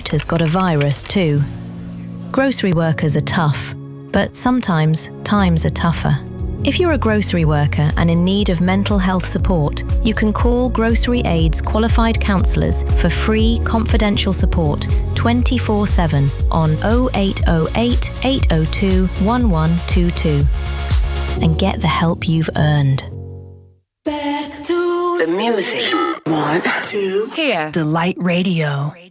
distributor's got a virus too. Grocery workers are tough, but sometimes times are tougher. If you're a grocery worker and in need of mental health support, you can call Grocery Aid's qualified counsellors for free confidential support 24/7 on 0808 802 1122 and get the help you've earned. Back to the music. Want to hear Delight Radio.